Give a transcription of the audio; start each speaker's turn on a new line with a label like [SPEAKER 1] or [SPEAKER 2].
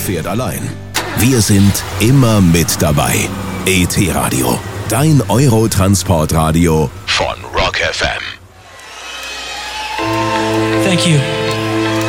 [SPEAKER 1] fährt allein. Wir sind immer mit dabei. ET-Radio, dein Eurotransportradio von Rock FM.
[SPEAKER 2] Thank you.